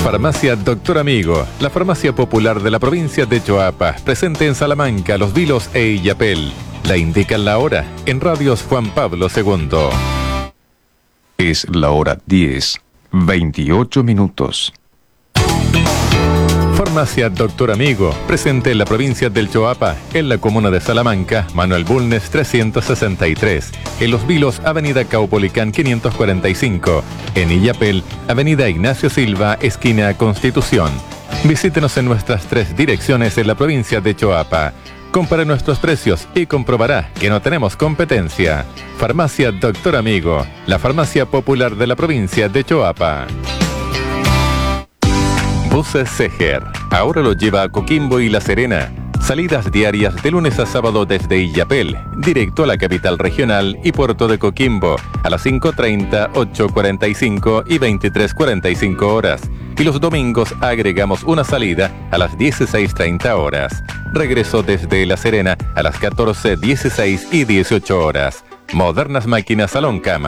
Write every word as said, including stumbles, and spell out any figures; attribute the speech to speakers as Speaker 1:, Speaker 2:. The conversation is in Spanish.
Speaker 1: Farmacia Doctor Amigo, la farmacia popular de la provincia de Choapa, presente en Salamanca, Los Vilos e Illapel. La indican la hora en Radios Juan Pablo segundo.
Speaker 2: Es la hora diez, veintiocho minutos.
Speaker 1: Farmacia Doctor Amigo, presente en la provincia del Choapa, en la comuna de Salamanca, Manuel Bulnes trescientos sesenta y tres, en Los Vilos, Avenida Caupolicán quinientos cuarenta y cinco, en Illapel, Avenida Ignacio Silva, esquina Constitución. Visítenos en nuestras tres direcciones en la provincia de Choapa. Compare nuestros precios y comprobará que no tenemos competencia. Farmacia Doctor Amigo, la farmacia popular de la provincia de Choapa. Buses Seger, ahora lo lleva a Coquimbo y La Serena. Salidas diarias de lunes a sábado desde Illapel, directo a la capital regional y puerto de Coquimbo, a las cinco treinta, ocho cuarenta y cinco y veintitrés cuarenta y cinco horas. Y los domingos agregamos una salida a las dieciséis treinta horas. Regreso desde La Serena a las catorce, dieciséis y dieciocho horas. Modernas máquinas salón cama.